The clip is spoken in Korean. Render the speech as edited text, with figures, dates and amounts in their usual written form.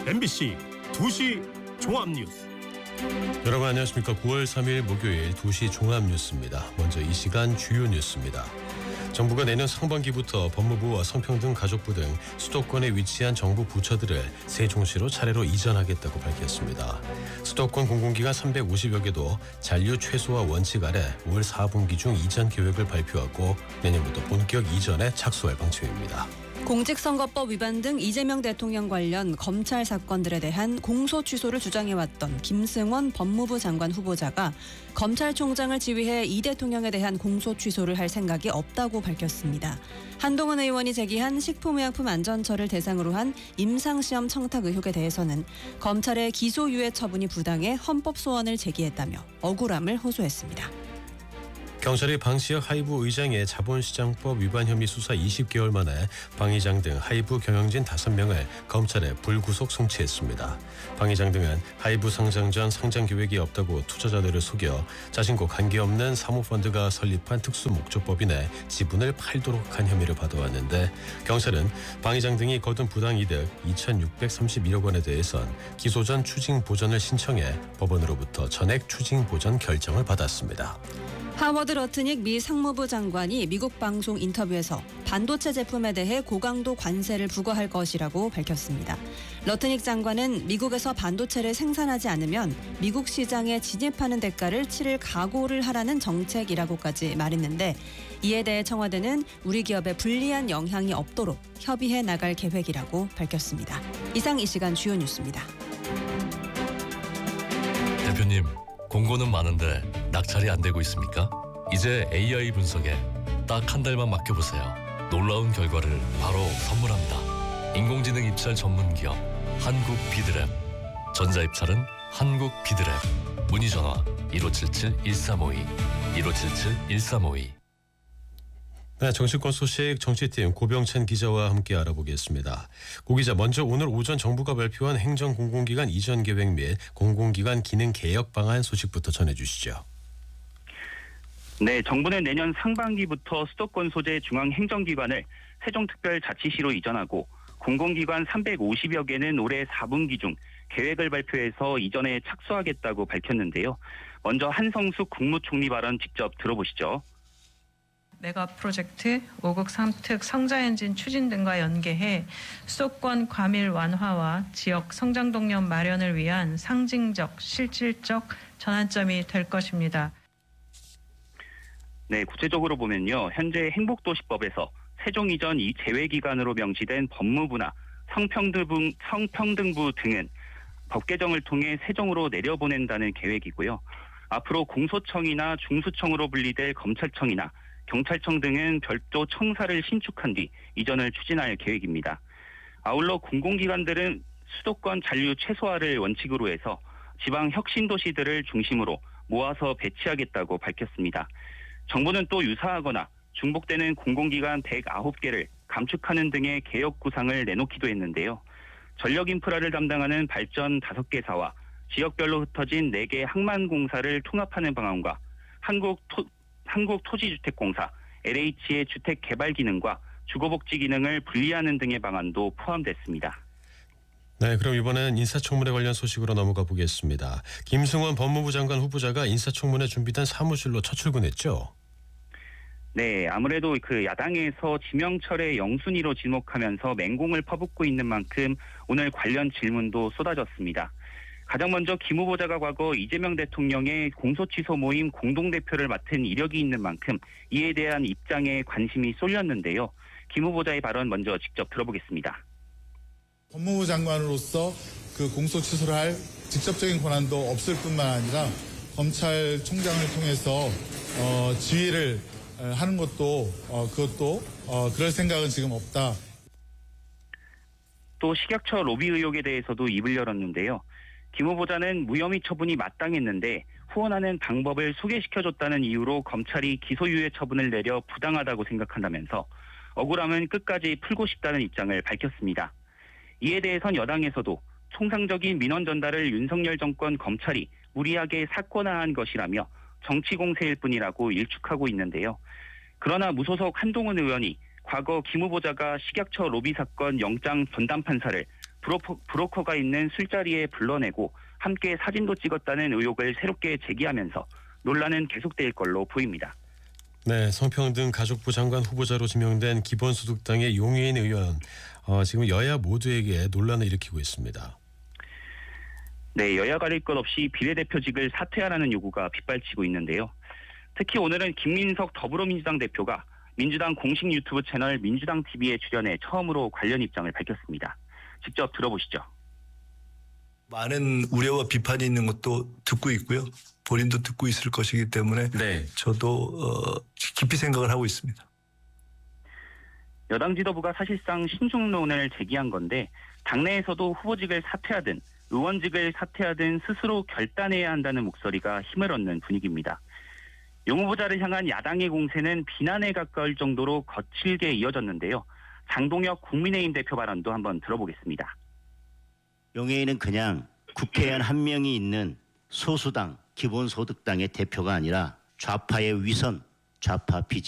MBC 2시 종합뉴스. 여러분 안녕하십니까. 9월 3일 목요일 2시 종합뉴스입니다. 먼저 이 시간 주요 뉴스입니다. 정부가 내년 상반기부터 법무부와 성평등 가족부 등 수도권에 위치한 정부 부처들을 세종시로 차례로 이전하겠다고 밝혔습니다. 수도권 공공기관 350여 개도 잔류 최소화 원칙 아래 올 4분기 중 이전 계획을 발표하고 내년부터 본격 이전에 착수할 방침입니다. 공직선거법 위반 등 이재명 대통령 관련 검찰 사건들에 대한 공소 취소를 주장해왔던 김승원 법무부 장관 후보자가 검찰총장을 지휘해 이 대통령에 대한 공소 취소를 할 생각이 없다고 밝혔습니다. 한동훈 의원이 제기한 식품의약품 안전처를 대상으로 한 임상시험 청탁 의혹에 대해서는 검찰의 기소유예 처분이 부당해 헌법 소원을 제기했다며 억울함을 호소했습니다. 경찰이 방시혁 하이브 의장의 자본시장법 위반 혐의 수사 20개월 만에 방 의장 등 하이브 경영진 5명을 검찰에 불구속 송치했습니다. 방 의장 등은 하이브 상장 전 상장 계획이 없다고 투자자들을 속여 자신과 관계없는 사모펀드가 설립한 특수목적법인에 지분을 팔도록 한 혐의를 받아왔는데 경찰은 방 의장 등이 거둔 부당이득 2,631억 원에 대해선 기소 전 추징 보전을 신청해 법원으로부터 전액 추징 보전 결정을 받았습니다. 하워드 러트닉 미 상무부 장관이 미국 방송 인터뷰에서 반도체 제품에 대해 고강도 관세를 부과할 것이라고 밝혔습니다. 러트닉 장관은 미국에서 반도체를 생산하지 않으면 미국 시장에 진입하는 대가를 치를 각오를 하라는 정책이라고까지 말했는데 이에 대해 청와대는 우리 기업에 불리한 영향이 없도록 협의해 나갈 계획이라고 밝혔습니다. 이상 이 시간 주요 뉴스입니다. 대표님, 공고는 많은데 낙찰이 안 되고 있습니까? 이제 AI 분석에 딱 한 달만 맡겨보세요. 놀라운 결과를 바로 선물합니다. 인공지능 입찰 전문 기업 한국 비드랩. 전자 입찰은 한국 비드랩. 문의 전화 1577-1352 1577-1352. 네, 정치권 소식 정치팀 고병찬 기자와 함께 알아보겠습니다. 고 기자, 먼저 오늘 오전 정부가 발표한 행정공공기관 이전 계획 및 공공기관 기능 개혁 방안 소식부터 전해주시죠. 네, 정부는 내년 상반기부터 수도권 소재 중앙행정기관을 세종특별자치시로 이전하고 공공기관 350여 개는 올해 4분기 중 계획을 발표해서 이전에 착수하겠다고 밝혔는데요. 먼저 한성숙 국무총리 발언 직접 들어보시죠. 메가 프로젝트, 5국 3특 성장 엔진 추진 등과 연계해 수도권 과밀 완화와 지역 성장 동력 마련을 위한 상징적, 실질적 전환점이 될 것입니다. 네, 구체적으로 보면요. 현재 행복도시법에서 세종 이전 이 제외기관으로 명시된 법무부나 성평등부 등은 법 개정을 통해 세종으로 내려보낸다는 계획이고요. 앞으로 공소청이나 중수청으로 분리될 검찰청이나 경찰청 등은 별도 청사를 신축한 뒤 이전을 추진할 계획입니다. 아울러 공공기관들은 수도권 잔류 최소화를 원칙으로 해서 지방 혁신도시들을 중심으로 모아서 배치하겠다고 밝혔습니다. 정부는 또 유사하거나 중복되는 공공기관 109개를 감축하는 등의 개혁 구상을 내놓기도 했는데요. 전력 인프라를 담당하는 발전 5개사와 지역별로 흩어진 4개 항만공사를 통합하는 방안과 한국토지주택공사, LH의 주택개발 기능과 주거복지 기능을 분리하는 등의 방안도 포함됐습니다. 네, 그럼 이번엔 인사청문회 관련 소식으로 넘어가 보겠습니다. 김승원 법무부 장관 후보자가 인사청문회 준비된 사무실로 첫 출근했죠? 네, 아무래도 야당에서 지명철의 영순위로 지목하면서 맹공을 퍼붓고 있는 만큼 오늘 관련 질문도 쏟아졌습니다. 가장 먼저 김 후보자가 과거 이재명 대통령의 공소취소 모임 공동대표를 맡은 이력이 있는 만큼 이에 대한 입장에 관심이 쏠렸는데요. 김 후보자의 발언 먼저 직접 들어보겠습니다. 법무부 장관으로서 그 공소취소를 할 직접적인 권한도 없을 뿐만 아니라 검찰총장을 통해서 지휘를 하는 것도 그럴 생각은 지금 없다. 또 식약처 로비 의혹에 대해서도 입을 열었는데요. 김 후보자는 무혐의 처분이 마땅했는데 후원하는 방법을 소개시켜줬다는 이유로 검찰이 기소유예 처분을 내려 부당하다고 생각한다면서 억울함은 끝까지 풀고 싶다는 입장을 밝혔습니다. 이에 대해선 여당에서도 총상적인 민원 전달을 윤석열 정권 검찰이 무리하게 사건화한 것이라며 정치 공세일 뿐이라고 일축하고 있는데요. 그러나 무소속 한동훈 의원이 과거 김 후보자가 식약처 로비 사건 영장 전담 판사를 브로커가 있는 술자리에 불러내고 함께 사진도 찍었다는 의혹을 새롭게 제기하면서 논란은 계속될 걸로 보입니다. 네, 성평등 가족부 장관 후보자로 지명된 기본소득당의 용해인 의원 지금 여야 모두에게 논란을 일으키고 있습니다. 네, 여야 가릴 것 없이 비례대표직을 사퇴하라는 요구가 빗발치고 있는데요. 특히 오늘은 김민석 더불어민주당 대표가 민주당 공식 유튜브 채널 민주당 TV에 출연해 처음으로 관련 입장을 밝혔습니다. 직접 들어보시죠. 많은 우려와 비판이 있는 것도 듣고 있고요. 본인도 듣고 있을 것이기 때문에 저도 깊이 생각을 하고 있습니다. 여당 지도부가 사실상 신중론을 제기한 건데 당내에서도 후보직을 사퇴하든 의원직을 사퇴하든 스스로 결단해야 한다는 목소리가 힘을 얻는 분위기입니다. 용 후보자를 향한 야당의 공세는 비난에 가까울 정도로 거칠게 이어졌는데요. 장동혁 국민의힘 대표 발언도 한번 들어보겠습니다. 용해인은 그냥 국회의원 한 명이 있는 소수당 기본소득당의 대표가 아니라 좌파의 위선, 좌파 비지